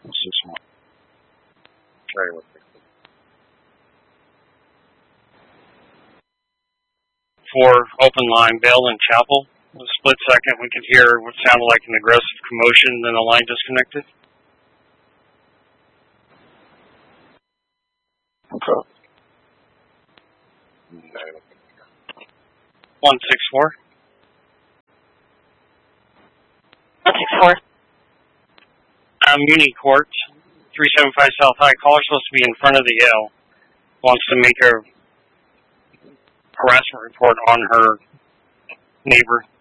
6-1. Very well. For open line, Bell and Chapel. A split second, we could hear what sounded like an aggressive commotion, then the line disconnected. Okay. 164. 164. Muni Court, 375 South High. Caller supposed to be in front of the L. Wants to make a harassment report on her neighbor.